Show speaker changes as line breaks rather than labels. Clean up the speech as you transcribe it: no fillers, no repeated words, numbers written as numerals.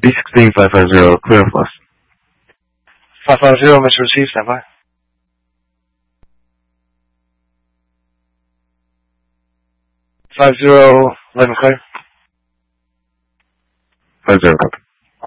B16 clear of loss.
550, Mr. Receive, stand by. Five zero, 11 clear.
50 copy.